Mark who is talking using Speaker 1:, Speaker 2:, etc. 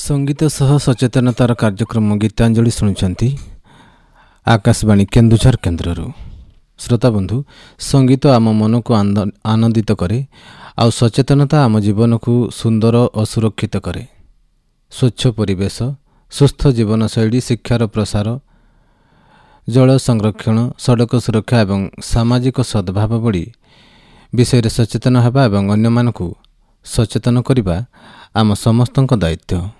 Speaker 1: संगीत सह सचेतनतार कार्यक्रम गीतांजलि शुणुंट आकाशवाणी केन्दुझर केन्द्र। श्रोता बंधु, संगीत आम मन को आनंदित करे आउ सचेतनता आम जीवन को सुंदर और सुरक्षित करे। स्वच्छ परिवेश, सुस्थ जीवनशैली, शिक्षार प्रसार, जल संरक्षण, सड़क सुरक्षा एवं सामाजिक सद्भाव भली विषय सचेतन हेबा एवं अन्य मानकु सचेतन करिबा आम समस्तक दायित्व।